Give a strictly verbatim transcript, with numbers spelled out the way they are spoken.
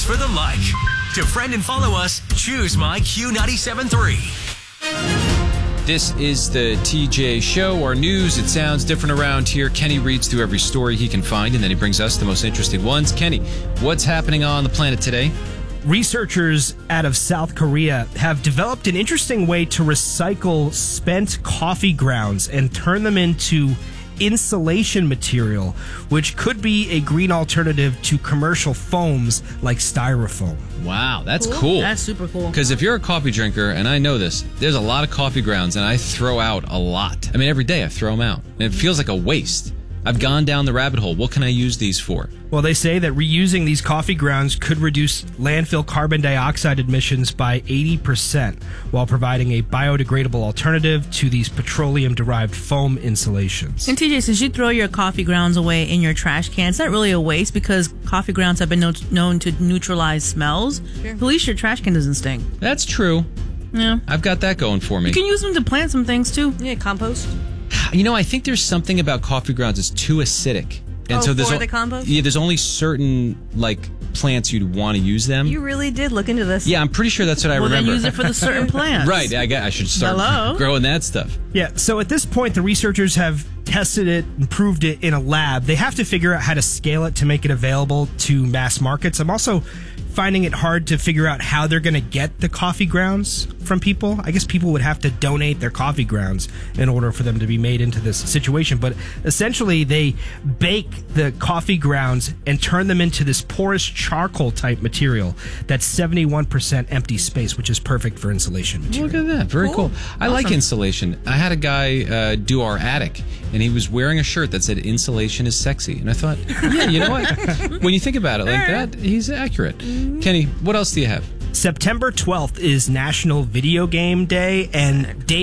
for the like. To friend and follow us, choose My Q ninety-seven point three. This is the T J Show, our news. It sounds different around here. Kenny reads through every story he can find, and then he brings us the most interesting ones. Kenny, what's happening on the planet today? Researchers out of South Korea have developed an interesting way to recycle spent coffee grounds and turn them into insulation material, which could be a green alternative to commercial foams like styrofoam. Wow, that's Cool. cool. That's super cool. Because if you're a coffee drinker, and I know this, there's a lot of coffee grounds, and I throw out a lot. I mean, every day I throw them out, and it feels like a waste. I've gone down the rabbit hole. What can I use these for? Well, they say that reusing these coffee grounds could reduce landfill carbon dioxide emissions by eighty percent while providing a biodegradable alternative to these petroleum-derived foam insulations. And T J, since you throw your coffee grounds away in your trash can, it's not really a waste because coffee grounds have been no- known to neutralize smells. Sure. At least your trash can doesn't stink. That's true. Yeah. I've got that going for me. You can use them to plant some things too. Yeah, compost. You know, I think there's something about coffee grounds that's too acidic. And Oh, so there's for o- the compost? Yeah, there's only certain, like, plants you'd want to use them. You really did look into this. Yeah, I'm pretty sure that's what I Well, remember. then use it for the certain plants. Right, I, got, I should start Hello? growing that stuff. Yeah, so at this point, the researchers have tested it and proved it in a lab. They have to figure out how to scale it to make it available to mass markets. I'm also finding it hard to figure out how they're going to get the coffee grounds from people. I guess people would have to donate their coffee grounds in order for them to be made into this situation. But essentially, they bake the coffee grounds and turn them into this porous charcoal type material that's seventy-one percent empty space, which is perfect for insulation material. Look at that. Very cool. I like insulation. I had a guy uh, do our attic, and he was wearing a shirt that said insulation is sexy. And I thought, yeah, you know what? When you think about it like that, he's accurate. Kenny, what else do you have? September twelfth is National Video Game Day, and Dave